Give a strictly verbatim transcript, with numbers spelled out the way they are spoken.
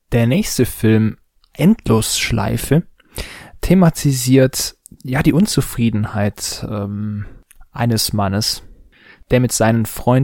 Der nächste Film, Endlosschleife, thematisiert ja die Unzufriedenheit ähm, eines Mannes, der mit seinen Freunden